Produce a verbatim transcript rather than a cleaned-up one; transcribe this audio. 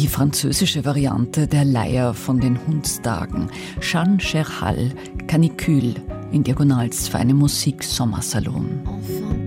die französische Variante der Leier von den Hundstagen. Jeanne Cherhal, Canicule in Diagonals feine Musik Sommersalon. Enfin.